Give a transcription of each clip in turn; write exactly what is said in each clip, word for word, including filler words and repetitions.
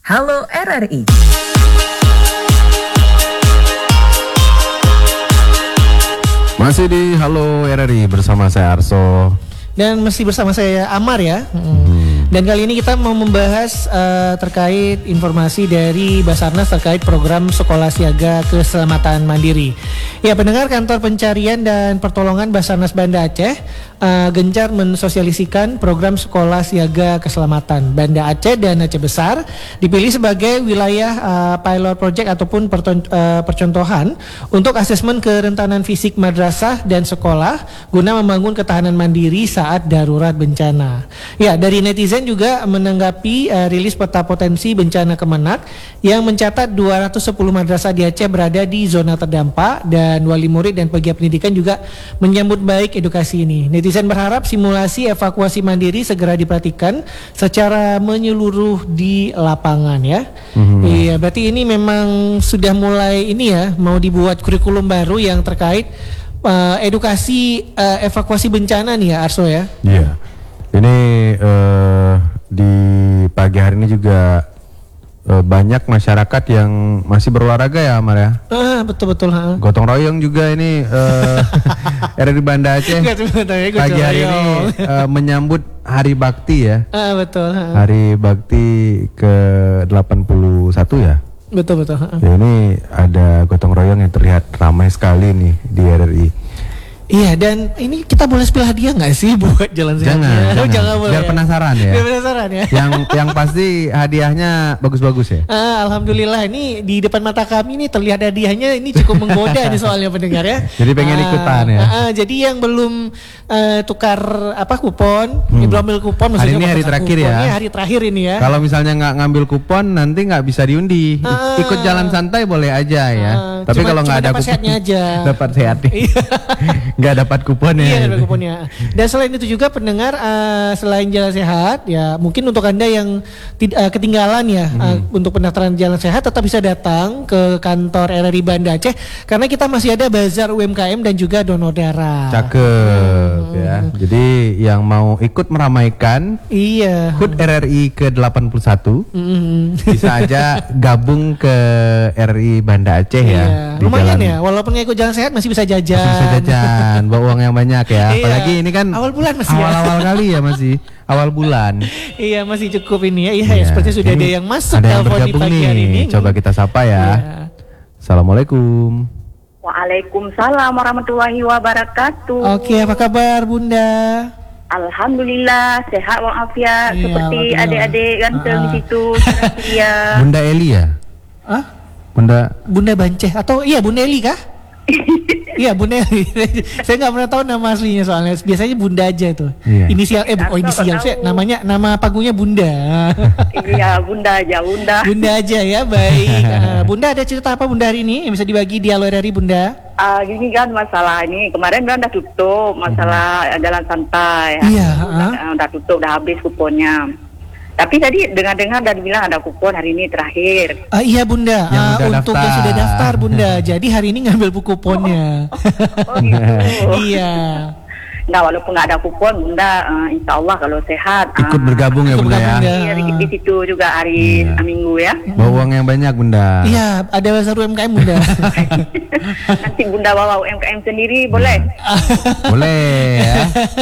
Halo R R I. Masih di Halo R R I bersama saya Arso. Dan masih bersama saya Amar ya. Hmm. Dan kali ini kita mau membahas uh, terkait informasi dari Basarnas terkait program Sekolah Siaga Keselamatan Mandiri. Ya, pendengar, Kantor Pencarian dan Pertolongan Basarnas Banda Aceh uh, gencar mensosialisikan program Sekolah Siaga Keselamatan. Banda Aceh dan Aceh Besar dipilih sebagai wilayah uh, pilot project ataupun perton- uh, percontohan untuk asesmen kerentanan fisik madrasah dan sekolah guna membangun ketahanan mandiri saat darurat bencana. Ya, dari netizen juga menanggapi uh, rilis peta potensi bencana Kemenak yang mencatat dua ratus sepuluh madrasah di Aceh berada di zona terdampak, dan wali murid dan pegiat pendidikan juga menyambut baik edukasi ini. Netizen berharap simulasi evakuasi mandiri segera diperhatikan secara menyeluruh di lapangan ya. Mm-hmm. Iya, berarti ini memang sudah mulai ini ya, mau dibuat kurikulum baru yang terkait uh, edukasi uh, evakuasi bencana nih ya, Arso ya. Iya. Yeah. Ini uh, di pagi hari ini juga uh, banyak masyarakat yang masih berolahraga ya, Amar ya. Ah, betul-betul. Ha. Gotong royong juga ini uh, R R I Banda Aceh. Pagi hari ini uh, menyambut Hari Bakti ya. Ah, betul. Ha. Hari Bakti ke delapan puluh satu ya. Betul betul. Ha. Ya, ini ada gotong royong yang terlihat ramai sekali nih di R R I. Iya, dan ini kita boleh spill hadiah nggak sih buat jalan sehatnya? Jangan, jangan. jangan boleh. Biar penasaran ya. Biar penasaran ya. Yang yang pasti hadiahnya bagus-bagus ya. Ah, Alhamdulillah, ini di depan mata kami ini terlihat hadiahnya ini cukup menggoda nih soalnya pendengar ya. Jadi pengen ah, ikutan ya. Ah, ah, jadi yang belum uh, tukar apa kupon, hmm. belum ambil kupon Hari maksudnya. ini hari terakhir ya. Hari terakhir ini ya. Kalau misalnya nggak ngambil kupon nanti nggak bisa diundi. Ah, Ikut jalan santai boleh aja ya. Ah, Tapi cuma, kalau nggak ada dapat kupon, sehatnya aja. dapat sehat nih. Nggak dapat kupon. Iya, ada kuponnya. Dan selain itu juga pendengar, uh, selain jalan sehat ya, mungkin untuk Anda yang tid- uh, ketinggalan ya hmm. uh, untuk pendaftaran jalan sehat, tetap bisa datang ke kantor R R I Banda Aceh karena kita masih ada bazar U M K M dan juga donor darah. Cakep hmm. ya. Jadi yang mau ikut meramaikan iya H U D R R I ke delapan puluh satu hmm. bisa aja gabung ke R R I Banda Aceh iya. ya. Lumayan ya, walaupun nggak ikut jalan sehat masih bisa jajan. Masih bisa jajan, bawa uang yang banyak ya. Iya. Apalagi ini kan awal bulan masih awal-awal kali ya masih awal bulan. Iya, masih cukup ini ya. Iya, ya. Seperti sudah ini ada yang masuk ada yang telepon di pagi nih. hari ini. Coba kita sapa ya. Iya. Assalamualaikum. Waalaikumsalam warahmatullahi wabarakatuh. Oke, apa kabar Bunda? Alhamdulillah sehat walafiat, iya, seperti adik-adik ganteng di situ. Ya. Bunda Eli ya? Hah? Bunda Bunda Banceh atau iya Bunda Eli kah? Iya Bunda Eli. Saya nggak pernah tahu nama aslinya soalnya. Biasanya Bunda aja tuh. Iya. Inisial eh oh inisial saya namanya nama panggungnya Bunda. Iya, Bunda aja, Bunda. Bunda aja ya, baik. Uh, Bunda ada cerita apa Bunda hari ini yang bisa dibagi di Halo R R I Bunda? Uh, gini kan masalah ini kemarin kan udah tutup masalah hmm. jalan santai. Iya. Udah, uh. udah tutup, udah habis kuponnya. Tapi tadi dengar-dengar dan bilang ada kupon hari ini terakhir. Uh, iya Bunda, uh, untuk daftar. Yang sudah daftar Bunda. Jadi hari ini ngambil buku kuponnya. Oh, oh gitu. Iya. Nah, walaupun nggak ada kupon, Bunda, uh, insya Allah kalau sehat ikut uh, bergabung ya Bunda ya. Di, di situ juga hari iya. Minggu ya. Bawa uang yang banyak Bunda. Iya, ada bazar U M K M Bunda. Nanti Bunda bawa U M K M sendiri boleh? Boleh ya.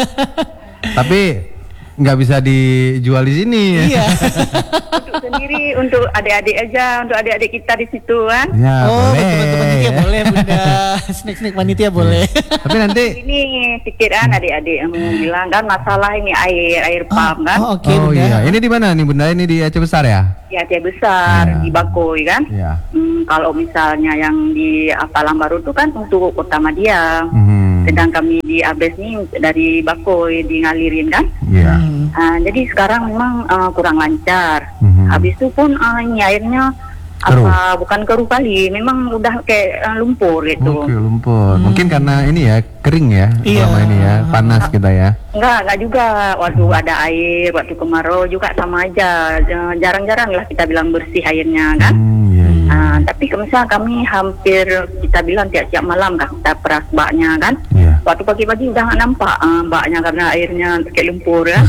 Tapi nggak bisa dijual di sini ya. Iya. Untuk sendiri, untuk adik-adik aja, untuk adik-adik kita di situ kan. Ya, oh, boleh. teman-teman panitia boleh Bunda. Snack-snack panitia boleh. Tapi nanti ini sedikit kan adik-adik yang bilang kan masalah ini air air pump kan. Oh, oke okay, oh Bunda. Iya, ini di mana nih Bunda? Ini di Aceh Besar ya? Di Aceh Besar, ya. Di Bakoy kan. Iya. Hmm, kalau misalnya yang di Palang Baru itu kan untuk Kota Madia. Hmm. Sedang kami di Abes nih dari Bakoy di ngalirin kan. Iya. Hmm. Uh, jadi sekarang memang uh, kurang lancar. Hmm. Habis itu pun uh, ini airnya keruh. apa bukan keruh kali, memang udah kayak uh, lumpur gitu. Oke, lumpur. Hmm. Mungkin karena ini ya kering ya, iya. selama ini ya, panas kita ya. Enggak, enggak juga. Waktu hmm. ada air, waktu kemarau juga sama aja. Jarang-jarang lah kita bilang bersih airnya kan. Hmm, iya, iya. Uh, Uh, tapi kalau misalnya kami hampir kita bilang tiap-tiap malam kan kita peras baknya kan. Iya. Waktu pagi-pagi udah nggak nampak uh, baknya karena airnya kayak lumpur ya.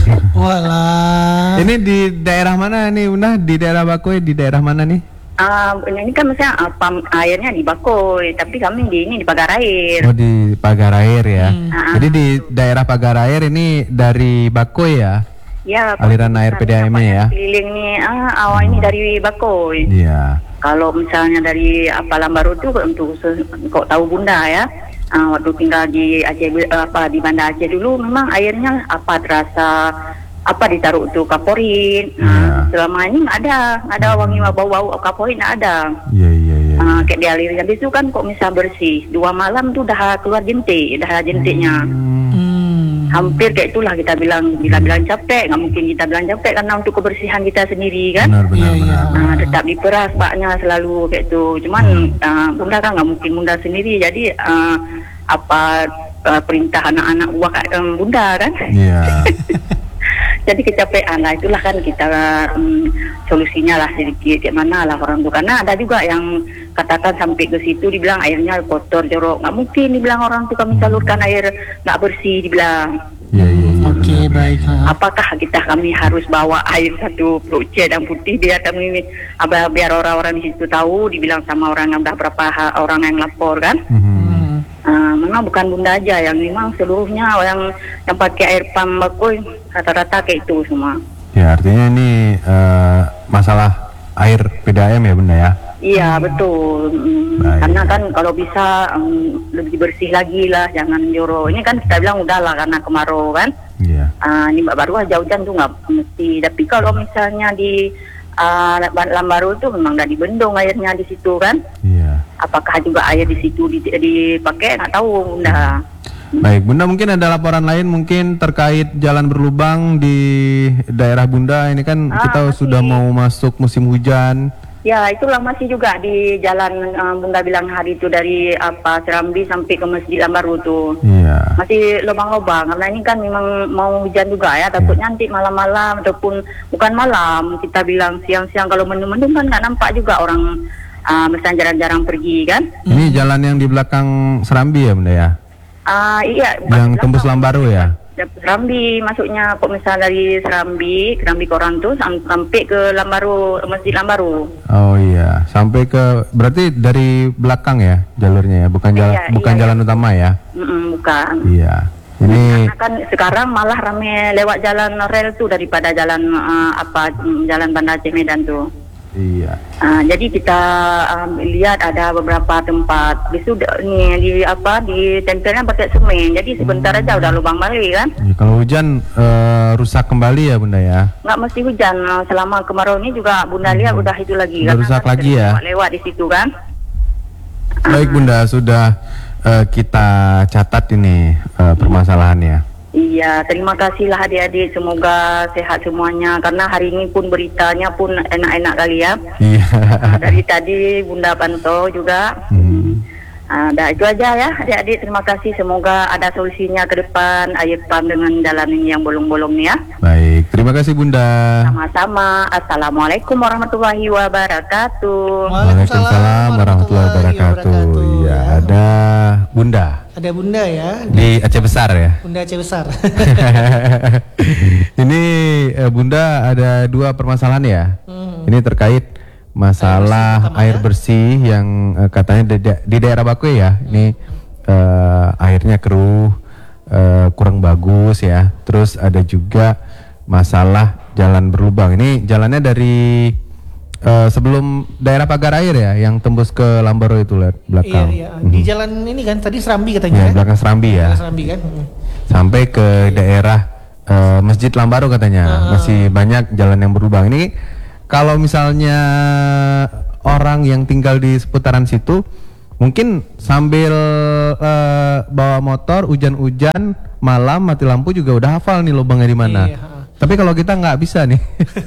Walah. Ini di daerah mana nih Bunda? Di daerah Bakoy, di daerah mana nih? Uh, ini kan misalnya uh, pam, airnya di Bakoy, tapi kami di ini di pagar air. Oh, di pagar air ya. Hmm. Jadi di daerah pagar air ini dari Bakoy ya? Ya, Aliran air P D A M-nya ya? keliling nih, ah, awal ini dari Bakoy. Iya. Kalau misalnya dari apa Lambaru itu untuk se- kok tahu Bunda ya, ah, waktu tinggal di Aceh apa di Banda Aceh dulu memang airnya apa terasa apa ditaruh untuk kaporit. Nah, selama ini nggak ada, nggak ada wangi bau-bau kaporit nggak ada. Iya iya iya. Ah, kayak dialiri habis itu kan kok bisa bersih. Dua malam tuh udah keluar jentik, dah jentiknya. Hmm. Hampir kayak itulah kita bilang, bila bilang capek, nggak mungkin kita bilang capek karena untuk kebersihan kita sendiri kan. Benar benar Iya, iya. benar. Nah, tetap diperas baknya selalu kayak itu. Cuman uh, Bunda kan nggak mungkin Bunda sendiri, jadi uh, apa uh, perintah anak-anak buah um, Bunda kan. Iya. Jadi kecapean lah, itulah kan kita um, solusinya lah sedikit, kayak mana lah orang tuh. Karena ada juga yang katakan sampai ke situ dibilang airnya kotor jorok, nggak mungkin dibilang orang tuh kami salurkan air nggak bersih dibilang. Iya iya iya. Oke, benar. baik. Ha. Apakah kita kami harus bawa air satu peluk C dan putih biar kami apa, biar orang-orang di situ tahu, dibilang sama orang yang udah berapa ha- orang yang lapor kan. Mhm. Hmm. Uh, memang bukan Bunda aja yang memang seluruhnya yang yang pakai air pam Bakoy rata-rata kayak itu semua. Ya artinya ini eh, masalah air P D A M ya Bunda ya? Iya betul. Mm, Baik. karena kan kalau bisa um, lebih bersih lagi lah, jangan jorok. Ini kan kita bilang udah lah karena kemarau kan. Iya. Uh, ini baru aja hujan tuh nggak mesti. Tapi kalau misalnya di uh, Lambaru tuh memang nggak dibendung airnya di situ kan. Iya. Apakah juga air di situ di- dipakai nggak tahu Bunda. Baik, Bunda mungkin ada laporan lain mungkin terkait jalan berlubang di daerah Bunda ini kan Ah, kita masih. sudah mau masuk musim hujan. Ya itulah masih juga di jalan uh, Bunda bilang hari itu dari apa Serambi sampai ke Masjid Lambaru tuh. Iya. Masih lubang-lubang karena ini kan memang mau hujan juga ya, takutnya nanti malam-malam ataupun bukan malam, kita bilang siang-siang kalau mendung-mendung kan nggak nampak juga orang uh, misalnya jarang-jarang pergi kan. Ini jalan yang di belakang Serambi ya Bunda ya? Ah iya, Yang tembus Lambaru ya? Serambi masuknya kok misalnya dari Serambi, Serambi Koran tuh sam- sampai ke Lambaru, Masjid Lambaru. Oh iya, sampai ke berarti dari belakang ya jalurnya ya, bukan jalan Iya, bukan iya, jalan utama ya? Mm-mm, bukan. Iya. Ini Karena kan sekarang malah rame lewat jalan rel tuh daripada jalan uh, apa mm, jalan Banda Aceh Medan tuh. iya. Uh, jadi kita um, lihat ada beberapa tempat bisu nih di apa di tempelnya pakai semen. Jadi sebentar aja udah lubang balik kan. Ya, kalau hujan eh, rusak kembali ya Bunda ya? Nggak mesti hujan, uh, selama kemarau ini juga Bunda lihat udah itu lagi. Udah karena rusak kan lagi sering ya? lewat, lewat di situ kan. Baik Bunda, sudah eh, kita catat ini eh, permasalahannya. Iya, terima kasihlah adik-adik, semoga sehat semuanya. Karena hari ini pun beritanya pun enak-enak kali ya. Iya. Uh, dari tadi Bunda pantau juga. Hmm. Uh, dah itu aja ya adik-adik, terima kasih. Semoga ada solusinya ke depan air pam dengan jalan ini yang bolong-bolong nih ya. Baik, terima kasih Bunda. Sama-sama. Assalamualaikum warahmatullahi wabarakatuh. Waalaikumsalam warahmatullahi wabarakatuh. Iya, ada Bunda Ada Bunda ya, di Aceh Besar ya. Bunda Aceh Besar. Ini eh, Bunda ada dua permasalahan ya. Hmm. Ini terkait masalah air bersih, pertama ya. yang eh, katanya di, da- di daerah Bakoy ya. Ini eh, airnya keruh, eh, kurang bagus ya. Terus ada juga masalah jalan berlubang. Ini jalannya dari eh, sebelum daerah pagar air ya, yang tembus ke Lambaru itu lihat Iya, belakang. iya. Di jalan ini kan tadi Serambi katanya. Ya, kan? belakang Serambi ya. Belakang Serambi kan. Hmm. Sampai ke daerah eh, Masjid Lambaru katanya. Ah. Masih banyak jalan yang berlubang. Ini kalau misalnya orang yang tinggal di seputaran situ mungkin sambil eh, bawa motor hujan-hujan malam mati lampu juga udah hafal nih lubangnya di mana. Iya, ha. Tapi kalau kita nggak bisa nih.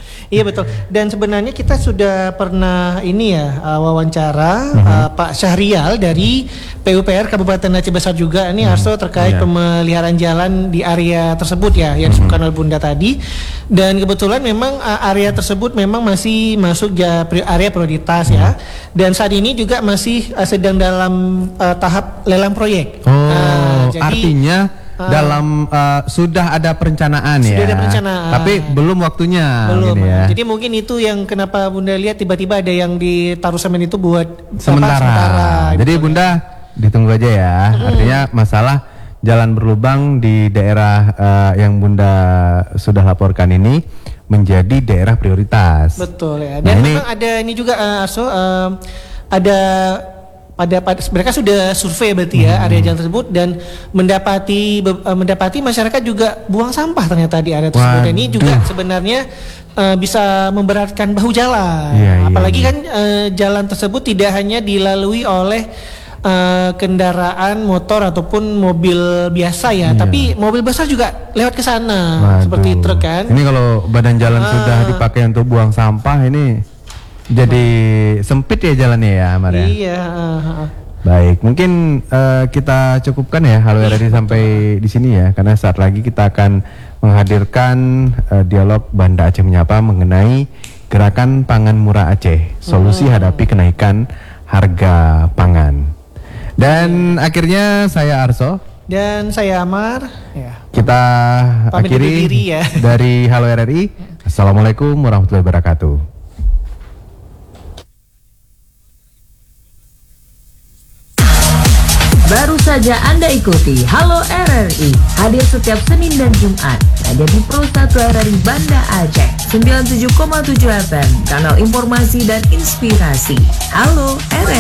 Iya betul. Dan sebenarnya kita sudah pernah ini ya uh, wawancara uh-huh. uh, Pak Syahrial dari P U P R Kabupaten Aceh Besar juga. Ini uh-huh. Arso terkait yeah. pemeliharaan jalan di area tersebut ya yang disebutkan uh-huh. oleh Bunda tadi. Dan kebetulan memang uh, area tersebut memang masih masuk ja, area prioritas uh-huh. ya. Dan saat ini juga masih uh, sedang dalam uh, tahap lelang proyek. Oh, uh, jadi, artinya dalam uh, sudah ada perencanaan sudah ya. Sudah ada perencanaan. Tapi belum waktunya. Belum. Ya. Jadi mungkin itu yang kenapa Bunda lihat tiba-tiba ada yang ditaruh semen itu buat sementara. Apa, sementara Jadi gitu. Bunda ditunggu aja ya. Hmm. Artinya masalah jalan berlubang di daerah uh, yang Bunda sudah laporkan ini menjadi daerah prioritas. Betul ya. Dan nah, memang ini, ada ini juga uh, Arso uh, ada pada, pada mereka sudah survei berarti ya hmm. area jalan tersebut dan mendapati uh, mendapati masyarakat juga buang sampah ternyata di area tersebut. Dan ini juga sebenarnya uh, bisa memberatkan bahu jalan. Iya, Apalagi iya, kan uh, jalan tersebut tidak hanya dilalui oleh uh, kendaraan motor ataupun mobil biasa ya, iya. tapi mobil besar juga lewat ke sana seperti truk kan. Ini kalau badan jalan ah. sudah dipakai untuk buang sampah ini jadi sempit ya jalannya ya, Mar ya? Iya. Baik, mungkin uh, kita cukupkan ya Halo R R I sampai di sini ya, karena saat lagi kita akan menghadirkan uh, dialog Banda Aceh Menyapa mengenai Gerakan Pangan Murah Aceh, solusi hmm. hadapi kenaikan harga pangan. Dan ya. akhirnya saya Arso dan saya Amar. Ya. Kita Pamit akhiri diri ya. dari Halo R R I. Assalamualaikum warahmatullahi wabarakatuh. Baru saja Anda ikuti Halo R R I, hadir setiap Senin dan Jumat hanya di Pro satu R R I Banda Aceh sembilan puluh tujuh koma tujuh F M, kanal informasi dan inspirasi. Halo R R I.